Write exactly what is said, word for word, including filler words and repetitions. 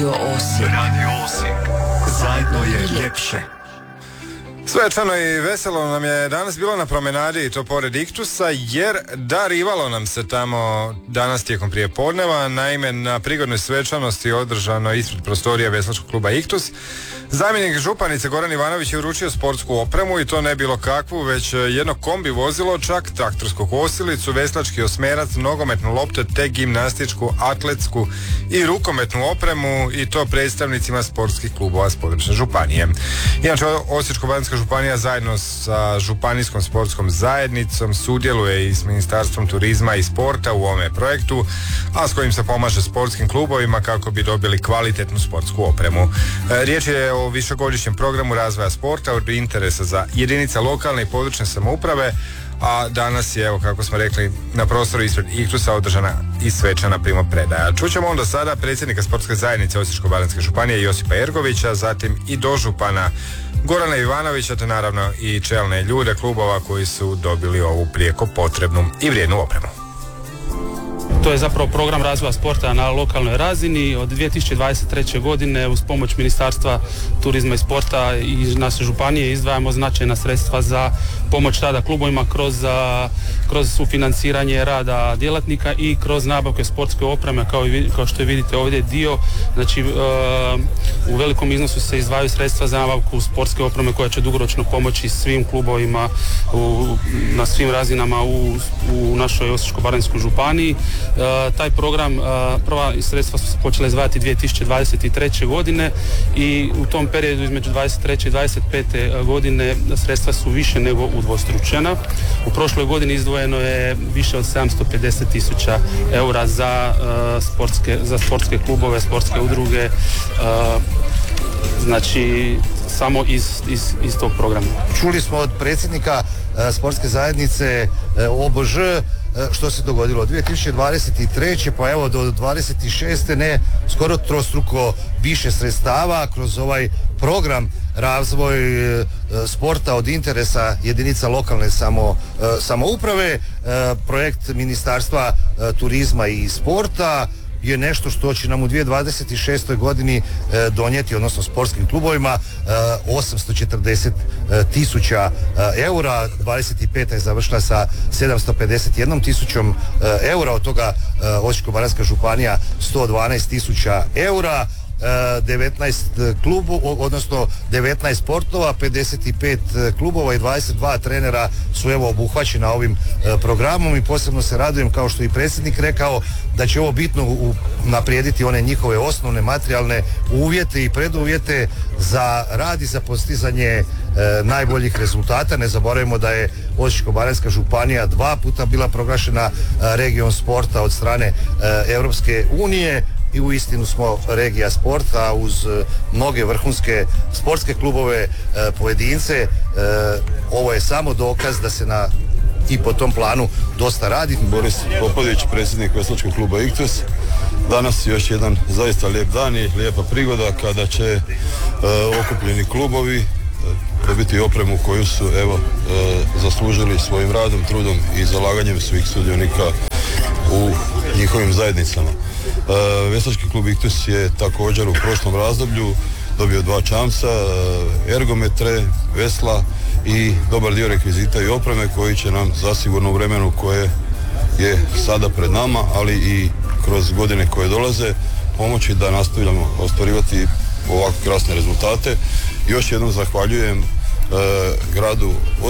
Radio Osijek. Radio Osijek. Zajedno je ljepše. Svečano i veselo nam je danas bilo na promenadi, i to pored Iktusa, jer darivalo nam se tamo danas tijekom prijepodneva. Naime, na prigodnoj svečanosti održano ispred prostorija veslačkog kluba Iktus, zamjenik županice Goran Ivanović je uručio sportsku opremu, i to ne bilo kakvu, već jedno kombi vozilo, čak traktorsku kosilicu, veslački osmerac, nogometnu loptu te gimnastičku, atletsku i rukometnu opremu, i to predstavnicima sportskih klubova s područja županije. Inače, Osječko-baranjska županija zajedno sa županijskom sportskom zajednicom sudjeluje i s Ministarstvom turizma i sporta u ovome projektu, a s kojim se pomaže sportskim klubovima kako bi dobili kvalitetnu sportsku opremu. E, riječ je o višegodišnjem programu razvoja sporta od interesa za jedinice lokalne i područne samouprave, a danas je, evo kako smo rekli, na prostoru ispred Iktusa održana i svečana primopredaja. Čućemo onda sada predsjednika sportske zajednice Osječko-baranjske županije Josipa Ergovića, zatim i dožupana Gorana Ivanovića, te naravno i čelne ljude klubova koji su dobili ovu prijeko potrebnu i vrijednu opremu. To je zapravo program razvoja sporta na lokalnoj razini. Od dvije tisuće dvadeset treće godine uz pomoć Ministarstva turizma i sporta i naše županije izdvajamo značajna sredstva za pomoć rada klubovima kroz, kroz sufinanciranje rada djelatnika i kroz nabavke sportske opreme, kao, i, kao što vidite ovdje dio. Znači, u velikom iznosu se izdvajaju sredstva za nabavku sportske opreme koja će dugoročno pomoći svim klubovima u, na svim razinama u, u našoj Osječko-baranjskoj županiji. Uh, taj program, uh, prva sredstva su se počela izdvajati dvije tisuće dvadeset treće godine i u tom periodu između dvadeset treće i dvadeset pete godine sredstva su više nego udvostručena. U prošloj godini izdvojeno je više od sedamsto pedeset tisuća eura za, uh, sportske, za sportske klubove, sportske udruge, uh, znači samo iz, iz, iz tog programa. Čuli smo od predsjednika uh, sportske zajednice uh, O B Ž što se dogodilo od dvije tisuće dvadeset treće pa evo do dvadeset šeste ne skoro trostruko više sredstava kroz ovaj program razvoj e, sporta od interesa jedinica lokalne samo, e, samouprave. E, projekt Ministarstva e, turizma i sporta je nešto što će nam u dvije tisuće dvadeset šestoj godini e, donijeti, odnosno sportskim klubovima, e, osamsto četrdeset tisuća e, eura. dvadeset peta je završila sa sedamsto pedeset jednom tisućom e, eura, od toga e, Osječko-baranjska županija sto dvanaest tisuća eura. devetnaest klubu, odnosno devetnaest sportova, pedeset pet klubova i dvadeset dva trenera su evo obuhvaćena ovim e, programom, i posebno se radujem, kao što i predsjednik rekao, da će ovo bitno unaprijediti one njihove osnovne materijalne uvjete i preduvjete za rad i za postizanje e, najboljih rezultata. Ne zaboravimo da je Osječko-baranjska županija dva puta bila proglašena e, regijom sporta od strane e, Europske unije, i u istinu smo regija sporta uz e, mnoge vrhunske sportske klubove, e, pojedince. E, ovo je samo dokaz da se na i po tom planu dosta radi. Boris Popović, predsjednik veslačkog kluba Iktus. Danas je još jedan zaista lijep dan i lijepa prigoda kada će e, okupljeni klubovi e, dobiti opremu koju su evo e, zaslužili svojim radom, trudom i zalaganjem svih sudionika u njihovim zajednicama. E, Veslački klub Iktus je također u prošlom razdoblju dobio dva čamca, e, ergometre, vesla i dobar dio rekvizita i opreme koji će nam zasigurno u vremenu koje je sada pred nama, ali i kroz godine koje dolaze, pomoći da nastavljamo ostvarivati ovako krasne rezultate. Još jednom zahvaljujem e, gradu